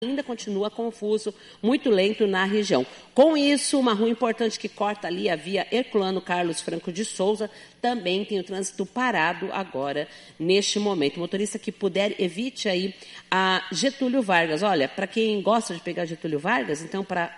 ainda continua confuso, muito lento na região. Com isso, uma rua importante que corta ali a via Herculano Carlos Franco de Souza, também tem o trânsito parado agora, neste momento. O motorista que puder, evite aí a Getúlio Vargas. Olha, para quem gosta de pegar Getúlio Vargas, então, para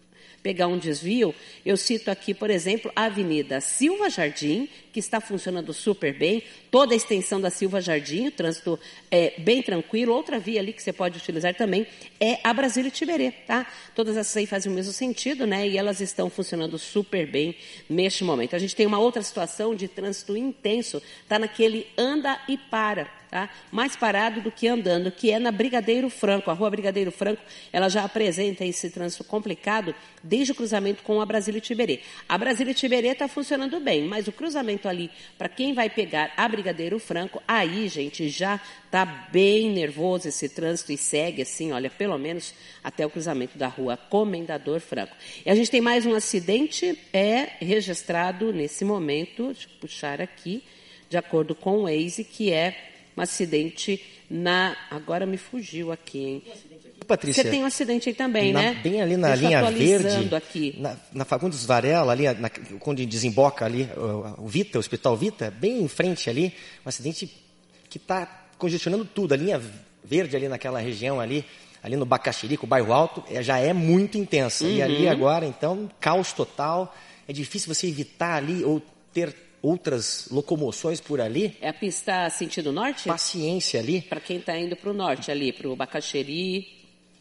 pegar um desvio, eu cito aqui, por exemplo, a Avenida Silva Jardim, que está funcionando super bem, toda a extensão da Silva Jardim, o trânsito é bem tranquilo. Outra via ali que você pode utilizar também é a Brasília Tiberê, tá? Todas essas aí fazem o mesmo sentido, né? E elas estão funcionando super bem neste momento. A gente tem uma outra situação de trânsito intenso, tá naquele anda e para. Tá? Mais parado do que andando, que é na Brigadeiro Franco. A rua Brigadeiro Franco, ela já apresenta esse trânsito complicado desde o cruzamento com a Brasília Tiberê. A Brasília Tiberê está funcionando bem, mas o cruzamento ali, para quem vai pegar a Brigadeiro Franco, aí, gente, já está bem nervoso esse trânsito e segue assim, olha, pelo menos até o cruzamento da rua Comendador Franco. E a gente tem mais um acidente registrado nesse momento, deixa eu puxar aqui, de acordo com o Waze, que é um acidente agora me fugiu aqui, hein? Patrícia, você tem um acidente aí também, né? Bem ali na linha verde, aqui. na Fagundes Varela, ali, quando desemboca ali o Hospital Vita, bem em frente ali, um acidente que está congestionando tudo. A linha verde ali naquela região ali no Bacaxirica, o bairro Alto, já é muito intensa. E ali agora, então, caos total. É difícil você evitar ali ou ter outras locomoções por ali. É a pista sentido norte? Paciência ali. Para quem está indo para o norte ali, para o Bacaxeri,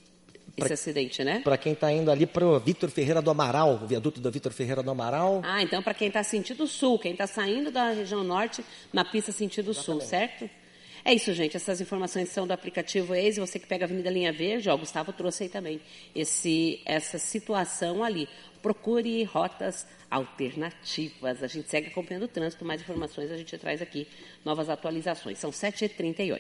esse acidente, né? Para quem está indo ali para o Vitor Ferreira do Amaral, o viaduto do Vitor Ferreira do Amaral. Ah, então para quem está sentido sul, quem está saindo da região norte, na pista sentido sul, certo? É isso, gente. Essas informações são do aplicativo Waze. Você que pega a Avenida Linha Verde, o Gustavo trouxe aí também essa situação ali. Procure rotas alternativas. A gente segue acompanhando o trânsito. Mais informações a gente traz aqui, novas atualizações. São 7h38.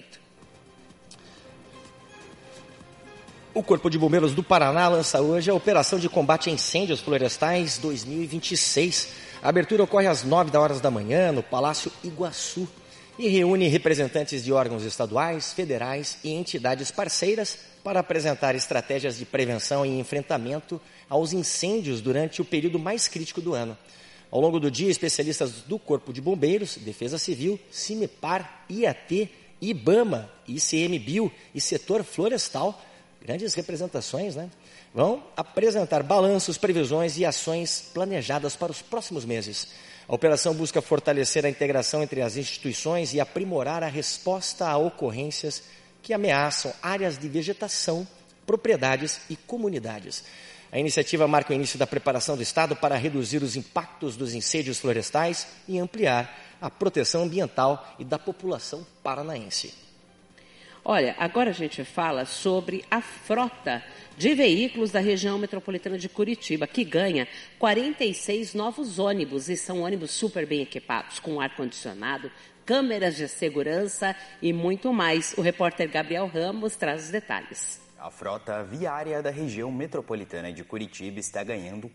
O Corpo de Bombeiros do Paraná lança hoje a Operação de Combate a Incêndios Florestais 2026. A abertura ocorre às 9h da manhã no Palácio Iguaçu e reúne representantes de órgãos estaduais, federais e entidades parceiras para apresentar estratégias de prevenção e enfrentamento aos incêndios durante o período mais crítico do ano. Ao longo do dia, especialistas do Corpo de Bombeiros, Defesa Civil, CIMEPAR, IAT, IBAMA, ICMBio e Setor Florestal, grandes representações, né? Vão apresentar balanços, previsões e ações planejadas para os próximos meses. A operação busca fortalecer a integração entre as instituições e aprimorar a resposta a ocorrências que ameaçam áreas de vegetação, propriedades e comunidades. A iniciativa marca o início da preparação do Estado para reduzir os impactos dos incêndios florestais e ampliar a proteção ambiental e da população paranaense. Olha, agora a gente fala sobre a frota de veículos da região metropolitana de Curitiba, que ganha 46 novos ônibus, e são ônibus super bem equipados, com ar-condicionado, câmeras de segurança e muito mais. O repórter Gabriel Ramos traz os detalhes. A frota viária da região metropolitana de Curitiba está ganhando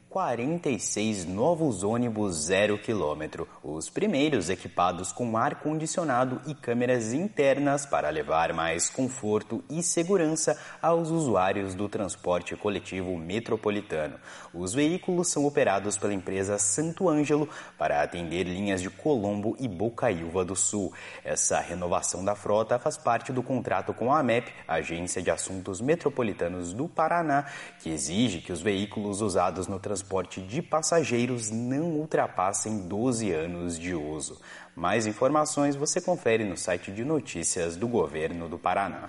46 novos ônibus 0 km. Os primeiros equipados com ar-condicionado e câmeras internas para levar mais conforto e segurança aos usuários do transporte coletivo metropolitano. Os veículos são operados pela empresa Santo Ângelo para atender linhas de Colombo e Bocaiúva do Sul. Essa renovação da frota faz parte do contrato com a AMEP, Agência de Assuntos Metropolitanos do Paraná, que exige que os veículos usados no transporte de passageiros não ultrapassem 12 anos de uso. Mais informações você confere no site de notícias do Governo do Paraná.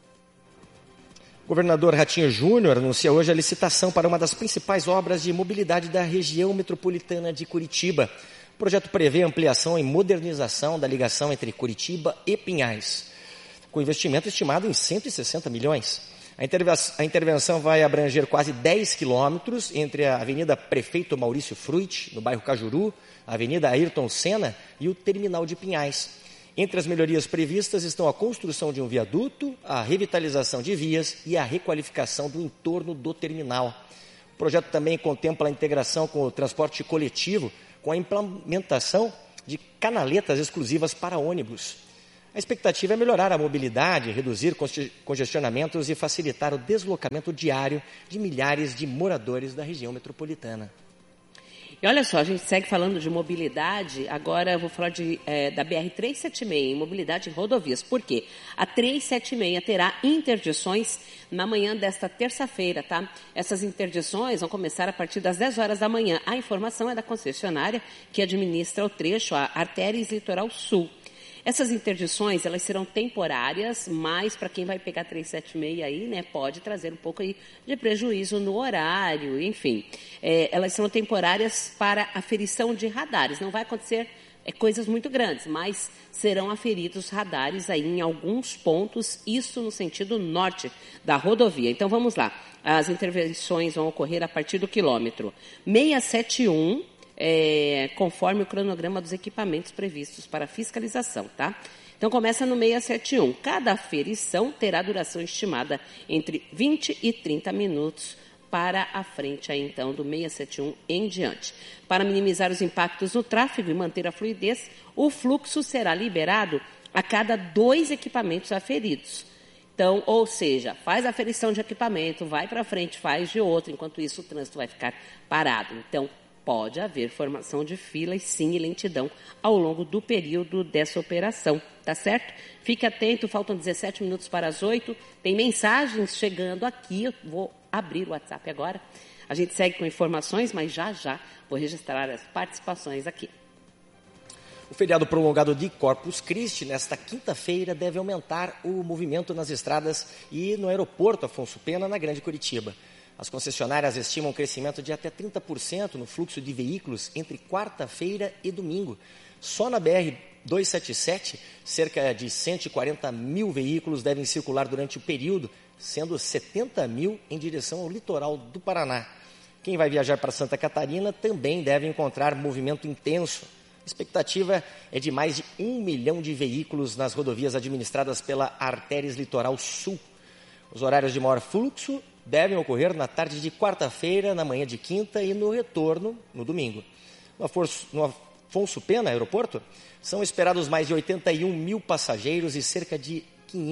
O governador Ratinho Júnior anuncia hoje a licitação para uma das principais obras de mobilidade da região metropolitana de Curitiba. O projeto prevê ampliação e modernização da ligação entre Curitiba e Pinhais, com investimento estimado em 160 milhões. A intervenção vai abranger quase 10 quilômetros entre a Avenida Prefeito Maurício Fruit, no bairro Cajuru, a Avenida Ayrton Senna e o Terminal de Pinhais. Entre as melhorias previstas estão a construção de um viaduto, a revitalização de vias e a requalificação do entorno do terminal. O projeto também contempla a integração com o transporte coletivo, com a implementação de canaletas exclusivas para ônibus. A expectativa é melhorar a mobilidade, reduzir congestionamentos e facilitar o deslocamento diário de milhares de moradores da região metropolitana. E olha só, a gente segue falando de mobilidade, agora eu vou falar da BR-376, mobilidade em rodovias. Por quê? A 376 terá interdições na manhã desta terça-feira, tá? Essas interdições vão começar a partir das 10 horas da manhã. A informação é da concessionária que administra o trecho, a Artérias Litoral Sul. Essas interdições, elas serão temporárias, mas para quem vai pegar 376 aí, né, pode trazer um pouco aí de prejuízo no horário, enfim. Elas são temporárias para aferição de radares. Não vai acontecer coisas muito grandes, mas serão aferidos radares aí em alguns pontos, isso no sentido norte da rodovia. Então vamos lá, as intervenções vão ocorrer a partir do quilômetro 671, conforme o cronograma dos equipamentos previstos para fiscalização, tá? Então, começa no 671. Cada aferição terá duração estimada entre 20 e 30 minutos para a frente, aí, então, do 671 em diante. Para minimizar os impactos no tráfego e manter a fluidez, o fluxo será liberado a cada 2 equipamentos aferidos. Então, ou seja, faz a aferição de equipamento, vai para frente, faz de outro, enquanto isso o trânsito vai ficar parado. Então, pode haver formação de filas, sim, e lentidão ao longo do período dessa operação, tá certo? Fique atento, faltam 17 minutos para as 8, tem mensagens chegando aqui, eu vou abrir o WhatsApp agora. A gente segue com informações, mas já vou registrar as participações aqui. O feriado prolongado de Corpus Christi, nesta quinta-feira, deve aumentar o movimento nas estradas e no aeroporto Afonso Pena, na Grande Curitiba. As concessionárias estimam um crescimento de até 30% no fluxo de veículos entre quarta-feira e domingo. Só na BR-277, cerca de 140 mil veículos devem circular durante o período, sendo 70 mil em direção ao litoral do Paraná. Quem vai viajar para Santa Catarina também deve encontrar movimento intenso. A expectativa é de mais de 1 milhão de veículos nas rodovias administradas pela Artérias Litoral Sul. Os horários de maior fluxo devem ocorrer na tarde de quarta-feira, na manhã de quinta e no retorno no domingo. No Afonso Pena, aeroporto, são esperados mais de 81 mil passageiros e cerca de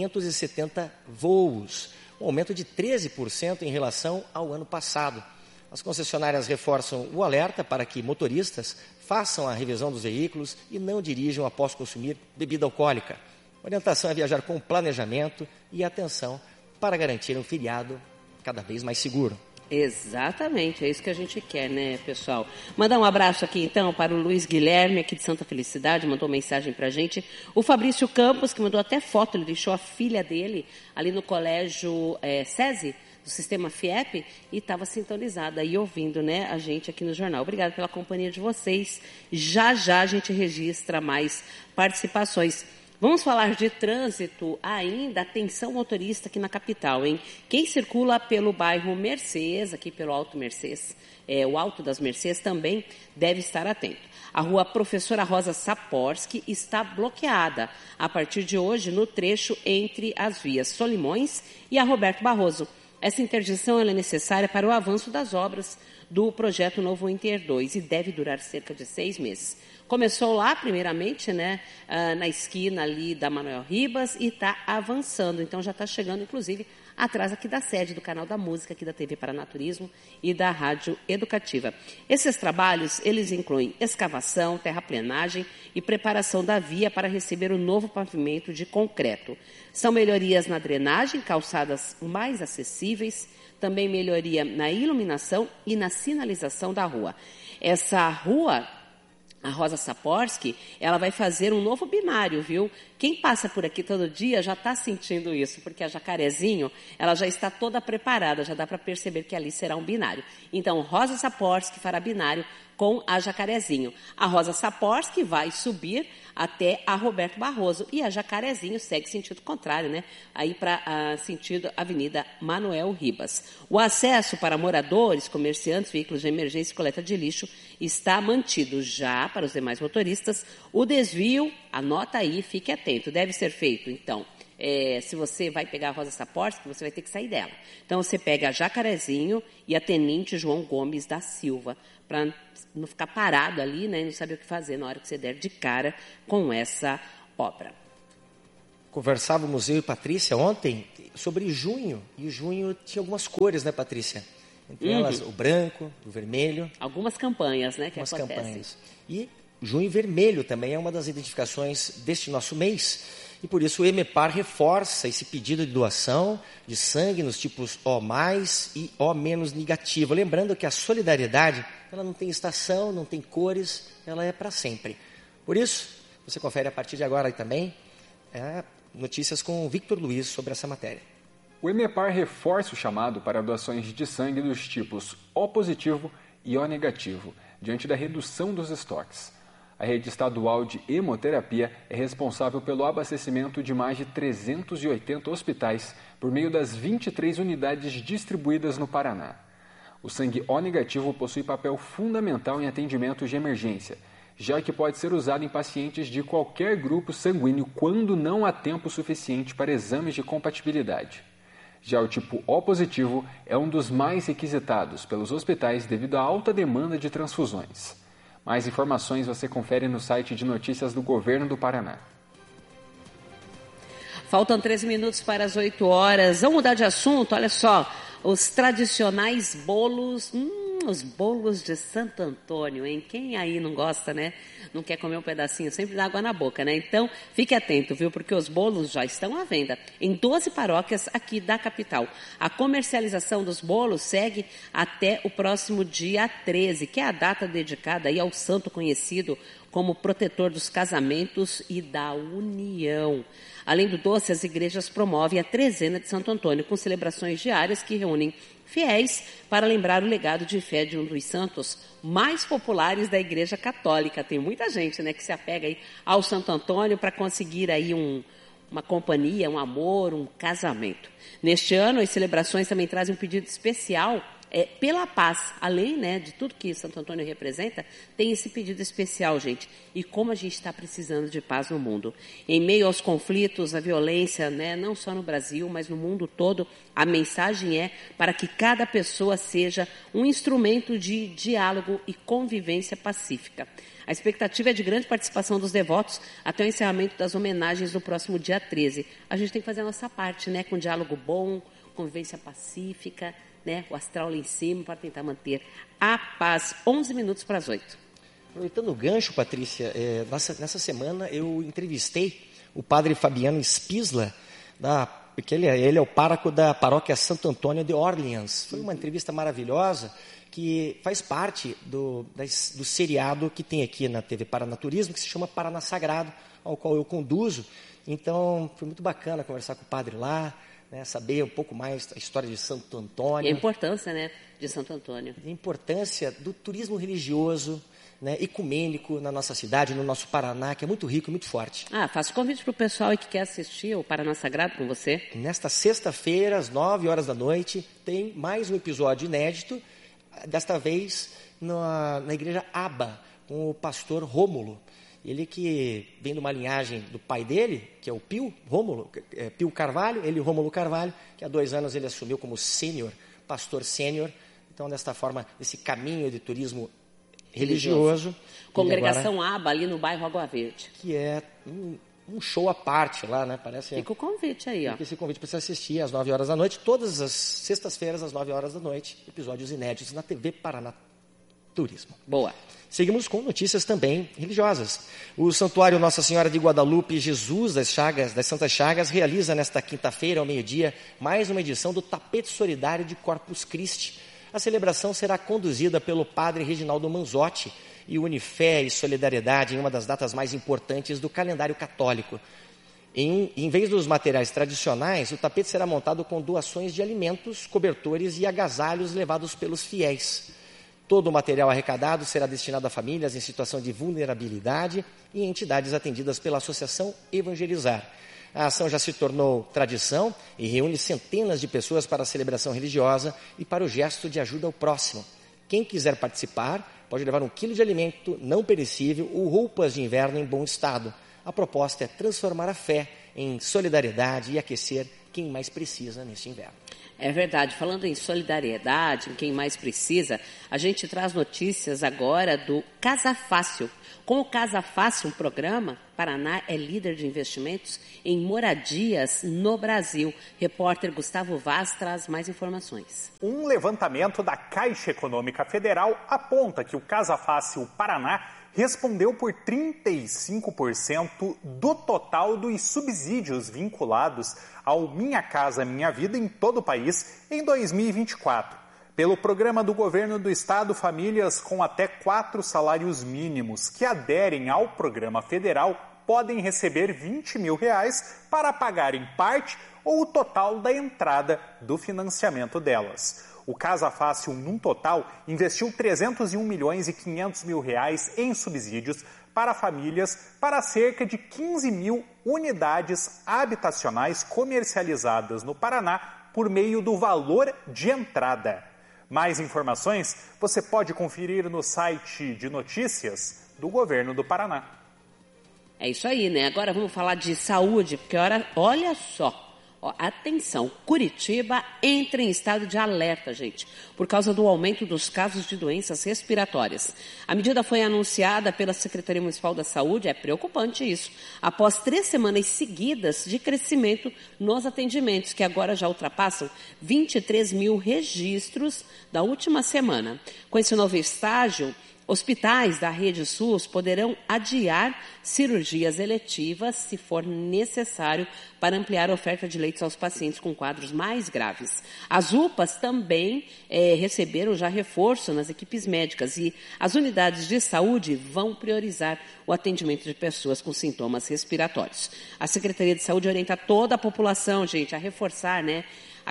570 voos, um aumento de 13% em relação ao ano passado. As concessionárias reforçam o alerta para que motoristas façam a revisão dos veículos e não dirijam após consumir bebida alcoólica. A orientação é viajar com planejamento e atenção para garantir um feriado cada vez mais seguro. Exatamente, é isso que a gente quer, né, pessoal? Mandar um abraço aqui, então, para o Luiz Guilherme, aqui de Santa Felicidade, mandou mensagem para a gente. O Fabrício Campos, que mandou até foto, ele deixou a filha dele ali no colégio SESI, do sistema FIEP, e estava sintonizada e ouvindo, né, a gente aqui no jornal. Obrigada pela companhia de vocês. Já a gente registra mais participações. Vamos falar de trânsito ainda, atenção motorista aqui na capital, hein? Quem circula pelo bairro Mercês, aqui pelo Alto Mercês, o Alto das Mercês também deve estar atento. A rua Professora Rosa Saporsky está bloqueada a partir de hoje no trecho entre as vias Solimões e a Roberto Barroso. Essa interdição é necessária para o avanço das obras do projeto Novo Inter 2 e deve durar cerca de 6 meses. Começou lá, primeiramente, né, na esquina ali da Manuel Ribas e está avançando. Então, já está chegando, inclusive, atrás aqui da sede do Canal da Música, aqui da TV Paranaturismo e da Rádio Educativa. Esses trabalhos, eles incluem escavação, terraplenagem e preparação da via para receber o novo pavimento de concreto. São melhorias na drenagem, calçadas mais acessíveis, também melhoria na iluminação e na sinalização da rua. Essa rua, a Rosa Saporsky, ela vai fazer um novo binário, viu? Quem passa por aqui todo dia já está sentindo isso, porque a Jacarezinho, ela já está toda preparada, já dá para perceber que ali será um binário. Então, Rosa Saporsky fará binário com a Jacarezinho. A Rosa Saporsky vai subir até a Roberto Barroso e a Jacarezinho segue sentido contrário, né? Aí para sentido Avenida Manuel Ribas. O acesso para moradores, comerciantes, veículos de emergência e coleta de lixo está mantido. Já para os demais motoristas, o desvio, anota aí, fique atento, deve ser feito, então, se você vai pegar a Rosa Saporsky, você vai ter que sair dela. Então, você pega a Jacarezinho e a Tenente João Gomes da Silva, para não ficar parado ali, né, e não saber o que fazer na hora que você der de cara com essa obra. Conversávamos eu e Patrícia ontem sobre junho, e junho tinha algumas cores, né, Patrícia? Entre elas o branco, o vermelho. Algumas campanhas, né, que algumas acontecem. Campanhas. E junho vermelho também é uma das identificações deste nosso mês. E por isso o EMEPAR reforça esse pedido de doação de sangue nos tipos O+, e O- negativo. Lembrando que a solidariedade, ela não tem estação, não tem cores, ela é para sempre. Por isso, você confere a partir de agora aí também notícias com o Victor Luiz sobre essa matéria. O EMEPAR reforça o chamado para doações de sangue dos tipos O positivo e O negativo, diante da redução dos estoques. A rede estadual de hemoterapia é responsável pelo abastecimento de mais de 380 hospitais por meio das 23 unidades distribuídas no Paraná. O sangue O negativo possui papel fundamental em atendimentos de emergência, já que pode ser usado em pacientes de qualquer grupo sanguíneo quando não há tempo suficiente para exames de compatibilidade. Já o tipo O positivo é um dos mais requisitados pelos hospitais devido à alta demanda de transfusões. Mais informações você confere no site de notícias do Governo do Paraná. Faltam 13 minutos para as 8 horas. Vamos mudar de assunto, olha só. Os tradicionais bolos, os bolos de Santo Antônio, hein? Quem aí não gosta, né? Não quer comer um pedacinho, sempre dá água na boca, né? Então, fique atento, viu? Porque os bolos já estão à venda em 12 paróquias aqui da capital. A comercialização dos bolos segue até o próximo dia 13, que é a data dedicada aí ao santo conhecido como protetor dos casamentos e da união. Além do doce, as igrejas promovem a trezena de Santo Antônio, com celebrações diárias que reúnem fiéis para lembrar o legado de fé de um dos santos mais populares da Igreja Católica. Tem muita gente, né, que se apega aí ao Santo Antônio para conseguir aí uma companhia, um amor, um casamento. Neste ano, as celebrações também trazem um pedido especial pela paz. Além, né, de tudo que Santo Antônio representa, tem esse pedido especial, gente. E como a gente está precisando de paz no mundo. Em meio aos conflitos, à violência, né, não só no Brasil, mas no mundo todo, a mensagem é para que cada pessoa seja um instrumento de diálogo e convivência pacífica. A expectativa é de grande participação dos devotos até o encerramento das homenagens no próximo dia 13. A gente tem que fazer a nossa parte, né, com diálogo bom, convivência pacífica, né, o astral lá em cima para tentar manter a paz. 11 minutos para as 8. Aproveitando o gancho, Patrícia, nessa semana eu entrevistei o padre Fabiano Spisla, porque ele é o pároco da paróquia Santo Antônio de Orleans. Foi uma entrevista maravilhosa que faz parte do seriado que tem aqui na TV Paraná Turismo, que se chama Paraná Sagrado, ao qual eu conduzo. Então, foi muito bacana conversar com o padre lá, né, saber um pouco mais da história de Santo Antônio. E a importância, né, de Santo Antônio. A importância do turismo religioso, né, ecumênico na nossa cidade, no nosso Paraná, que é muito rico e muito forte. Faço convite para o pessoal que quer assistir o Paraná Sagrado com você. Nesta sexta-feira, às 9 horas da noite, tem mais um episódio inédito, desta vez na Igreja Aba, com o pastor Rômulo. Ele que vem de uma linhagem do pai dele, que é o Pio Carvalho, ele e o Rômulo Carvalho, que há 2 anos ele assumiu como pastor sênior. Então, desta forma, esse caminho de turismo religioso. Congregação Aba, ali no bairro Água Verde. Que é um show à parte lá, né? Parece. Fica o convite aí, ó. Fica esse convite para você assistir às 9 horas da noite, todas as sextas-feiras, às 9 horas da noite, episódios inéditos na TV Paraná Turismo. Boa. Seguimos com notícias também religiosas. O Santuário Nossa Senhora de Guadalupe Jesus das Santas Chagas realiza nesta quinta-feira, ao meio-dia, mais uma edição do Tapete Solidário de Corpus Christi. A celebração será conduzida pelo padre Reginaldo Manzotti e une fé e solidariedade em uma das datas mais importantes do calendário católico. Em vez dos materiais tradicionais, o tapete será montado com doações de alimentos, cobertores e agasalhos levados pelos fiéis. Todo o material arrecadado será destinado a famílias em situação de vulnerabilidade e entidades atendidas pela Associação Evangelizar. A ação já se tornou tradição e reúne centenas de pessoas para a celebração religiosa e para o gesto de ajuda ao próximo. Quem quiser participar pode levar 1 quilo de alimento não perecível ou roupas de inverno em bom estado. A proposta é transformar a fé em solidariedade e aquecer quem quem mais precisa neste inverno. É verdade. Falando em solidariedade, em quem mais precisa, a gente traz notícias agora do Casa Fácil. Com o Casa Fácil, um programa, Paraná é líder de investimentos em moradias no Brasil. Repórter Gustavo Vaz traz mais informações. Um levantamento da Caixa Econômica Federal aponta que o Casa Fácil Paraná respondeu por 35% do total dos subsídios vinculados ao Minha Casa Minha Vida em todo o país em 2024. Pelo programa do governo do estado, famílias com até 4 salários mínimos que aderem ao programa federal podem receber R$20 mil para pagarem parte ou o total da entrada do financiamento delas. O Casa Fácil, num total, investiu R$301 milhões e 500 mil em subsídios para famílias para cerca de 15 mil unidades habitacionais comercializadas no Paraná por meio do valor de entrada. Mais informações você pode conferir no site de notícias do Governo do Paraná. É isso aí, né? Agora vamos falar de saúde, porque olha só. Atenção, Curitiba entra em estado de alerta, gente, por causa do aumento dos casos de doenças respiratórias. A medida foi anunciada pela Secretaria Municipal da Saúde, é preocupante isso, após 3 semanas seguidas de crescimento nos atendimentos, que agora já ultrapassam 23 mil registros da última semana. Com esse novo estágio, hospitais da rede SUS poderão adiar cirurgias eletivas, se for necessário, para ampliar a oferta de leitos aos pacientes com quadros mais graves. As UPAs também receberam já reforço nas equipes médicas e as unidades de saúde vão priorizar o atendimento de pessoas com sintomas respiratórios. A Secretaria de Saúde orienta toda a população, gente, a reforçar, né,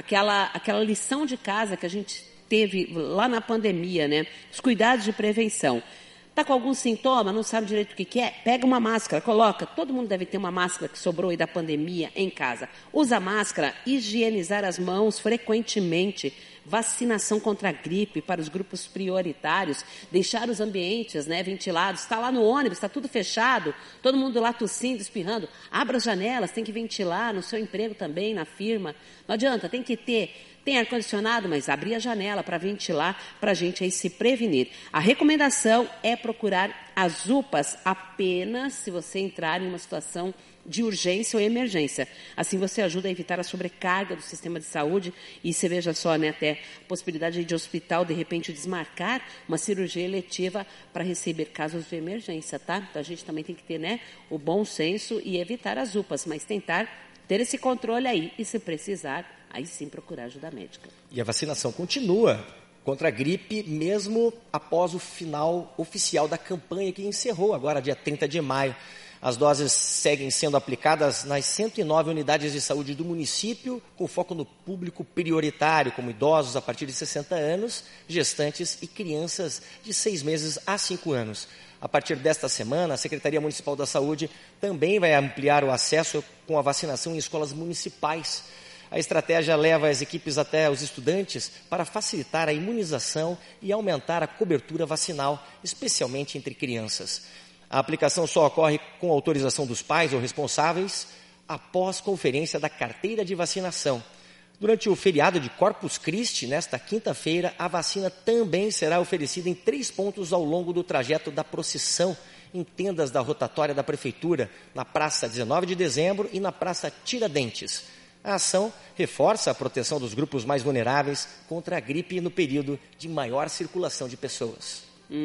aquela lição de casa que a gente teve lá na pandemia, né? Os cuidados de prevenção. Está com algum sintoma, não sabe direito o que é? Pega uma máscara, coloca. Todo mundo deve ter uma máscara que sobrou aí da pandemia em casa. Usa máscara, higienizar as mãos frequentemente, vacinação contra a gripe para os grupos prioritários, deixar os ambientes, né, ventilados. Está lá no ônibus, está tudo fechado, todo mundo lá tossindo, espirrando. Abra as janelas, tem que ventilar no seu emprego também, na firma. Não adianta, tem ar-condicionado, mas abrir a janela para ventilar, para a gente aí se prevenir. A recomendação é procurar as UPAs apenas se você entrar em uma situação de urgência ou emergência. Assim você ajuda a evitar a sobrecarga do sistema de saúde e você veja só, né, até a possibilidade de hospital, de repente, desmarcar uma cirurgia eletiva para receber casos de emergência, tá? Então a gente também tem que ter, né, o bom senso e evitar as UPAs, mas tentar ter esse controle aí e, se precisar, aí sim procurar ajuda médica. E a vacinação continua contra a gripe, mesmo após o final oficial da campanha que encerrou agora, dia 30 de maio. As doses seguem sendo aplicadas nas 109 unidades de saúde do município, com foco no público prioritário, como idosos a partir de 60 anos, gestantes e crianças de 6 meses a 5 anos. A partir desta semana, a Secretaria Municipal da Saúde também vai ampliar o acesso com a vacinação em escolas municipais. A estratégia leva as equipes até os estudantes para facilitar a imunização e aumentar a cobertura vacinal, especialmente entre crianças. A aplicação só ocorre com autorização dos pais ou responsáveis após conferência da carteira de vacinação. Durante o feriado de Corpus Christi, nesta quinta-feira, a vacina também será oferecida em 3 pontos ao longo do trajeto da procissão, em tendas da rotatória da Prefeitura, na Praça 19 de Dezembro e na Praça Tiradentes. A ação reforça a proteção dos grupos mais vulneráveis contra a gripe no período de maior circulação de pessoas.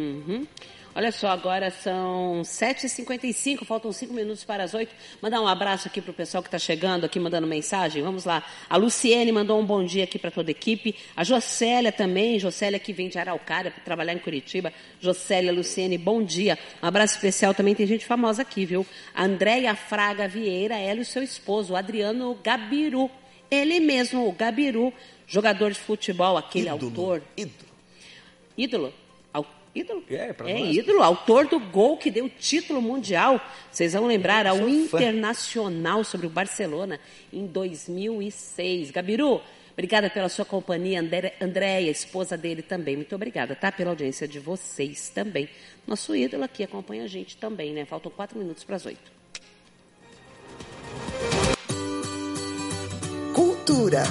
Olha só, agora são 7h55, faltam 5 minutos para as 8. Mandar um abraço aqui para o pessoal que está chegando aqui, mandando mensagem. Vamos lá. A Luciene mandou um bom dia aqui para toda a equipe. A Jocélia também, Jocélia que vem de Araucária para trabalhar em Curitiba. Jocélia, Luciene, bom dia. Um abraço especial também, tem gente famosa aqui, viu? A Andréia Fraga Vieira, ela e o seu esposo, o Adriano Gabiru. Ele mesmo, o Gabiru, jogador de futebol, aquele autor. Ídolo? Ídolo? Ídolo, autor do gol que deu o título mundial. Vocês vão lembrar, ao Internacional sobre o Barcelona em 2006. Gabiru, obrigada pela sua companhia. Andréia, esposa dele também. Muito obrigada, tá? Pela audiência de vocês também. Nosso ídolo aqui acompanha a gente também, né? Faltam 4 minutos para as 8. Cultura.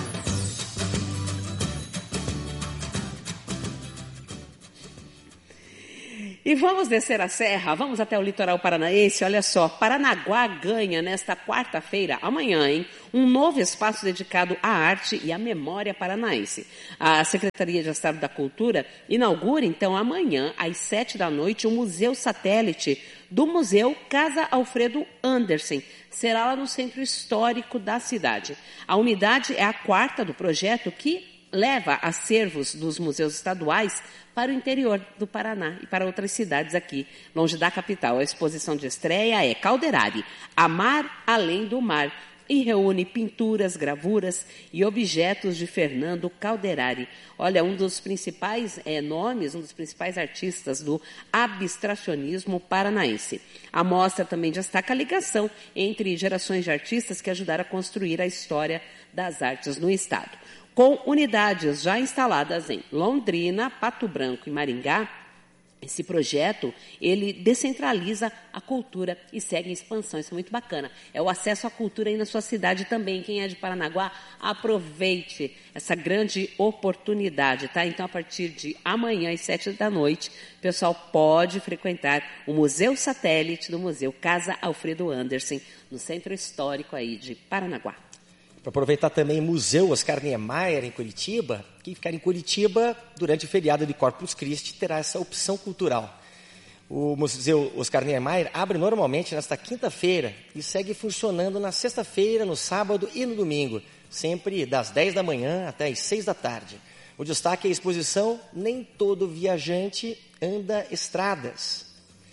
E vamos descer a serra, vamos até o litoral paranaense. Olha só, Paranaguá ganha nesta quarta-feira, amanhã, um novo espaço dedicado à arte e à memória paranaense. A Secretaria de Estado da Cultura inaugura, então, amanhã, às 19h, o Museu Satélite do Museu Casa Alfredo Andersen. Será lá no centro histórico da cidade. A unidade é a quarta do projeto que leva acervos dos museus estaduais para o interior do Paraná e para outras cidades aqui, longe da capital. A exposição de estreia é Calderari, Amar Além do Mar, e reúne pinturas, gravuras e objetos de Fernando Calderari. Olha, um dos principais nomes, um dos principais artistas do abstracionismo paranaense. A mostra também destaca a ligação entre gerações de artistas que ajudaram a construir a história das artes no estado. Com unidades já instaladas em Londrina, Pato Branco e Maringá, esse projeto, ele descentraliza a cultura e segue em expansão. Isso é muito bacana. É o acesso à cultura aí na sua cidade também. Quem é de Paranaguá, aproveite essa grande oportunidade, tá? Então, a partir de amanhã, às 19h, o pessoal pode frequentar o Museu Satélite do Museu Casa Alfredo Andersen, no Centro Histórico aí de Paranaguá. Para aproveitar também o Museu Oscar Niemeyer, em Curitiba. Quem ficar em Curitiba, durante o feriado de Corpus Christi, terá essa opção cultural. O Museu Oscar Niemeyer abre normalmente nesta quinta-feira e segue funcionando na sexta-feira, no sábado e no domingo, sempre das 10 da manhã até as 6 da tarde. O destaque é a exposição Nem Todo Viajante Anda Estradas,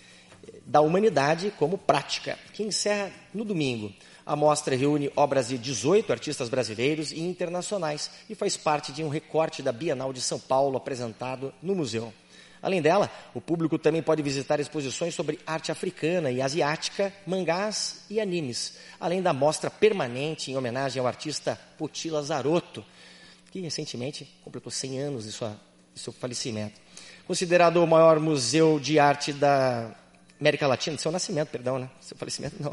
da Humanidade como Prática, que encerra no domingo. A mostra reúne obras de 18 artistas brasileiros e internacionais e faz parte de um recorte da Bienal de São Paulo apresentado no museu. Além dela, o público também pode visitar exposições sobre arte africana e asiática, mangás e animes, além da mostra permanente em homenagem ao artista Poti Lazarotto, que recentemente completou 100 anos de seu falecimento. Considerado o maior museu de arte da América Latina, de seu nascimento, perdão, né? Seu falecimento não.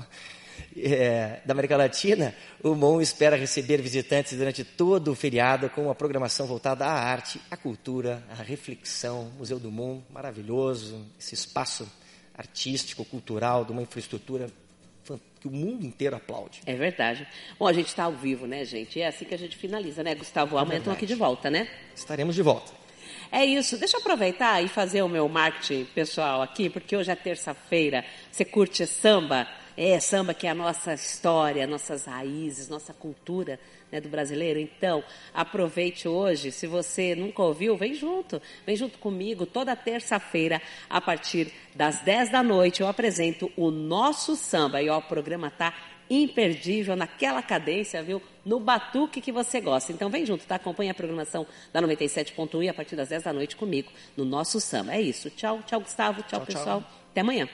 Da América Latina, o MON espera receber visitantes durante todo o feriado com uma programação voltada à arte, à cultura, à reflexão. Museu do MON, maravilhoso, esse espaço artístico, cultural, de uma infraestrutura que o mundo inteiro aplaude. É verdade. Bom, a gente está ao vivo, né, gente? É assim que a gente finaliza, né, Gustavo? Amanhã estamos aqui de volta, né? Estaremos de volta. É isso. Deixa eu aproveitar e fazer o meu marketing pessoal aqui, porque hoje é terça-feira. Você curte samba? Samba que é a nossa história, nossas raízes, nossa cultura, né, do brasileiro. Então, aproveite hoje. Se você nunca ouviu, vem junto comigo. Toda terça-feira, a partir das 10 da noite, eu apresento o Nosso Samba. E ó, o programa tá imperdível, naquela cadência, viu? No batuque que você gosta. Então, vem junto, tá? Acompanhe a programação da 97.1 e a partir das 10 da noite comigo, no Nosso Samba. É isso. Tchau, tchau, Gustavo. Tchau, pessoal. Tchau. Até amanhã.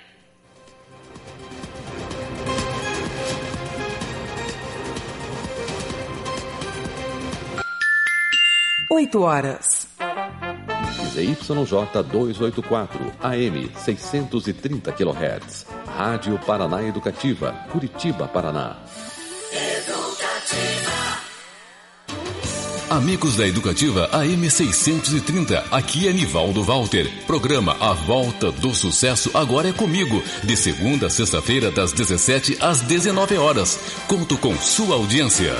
Oito horas. ZYJ 284, AM 630 kHz. Rádio Paraná Educativa, Curitiba, Paraná. Amigos da Educativa AM 630, aqui é Nivaldo Walter. Programa A Volta do Sucesso agora é comigo, de segunda a sexta-feira das 17 às 19 horas. Conto com sua audiência.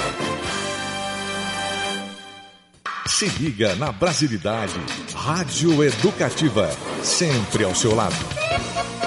Se liga na Brasilidade. Rádio Educativa, sempre ao seu lado.